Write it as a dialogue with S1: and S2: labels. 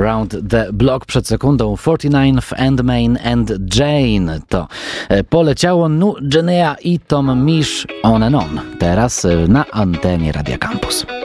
S1: Round the Block przed sekundą 49th and Main and Jane. To poleciało Nu Genea i Tom Misch On and On. Teraz na antenie Radia Campus.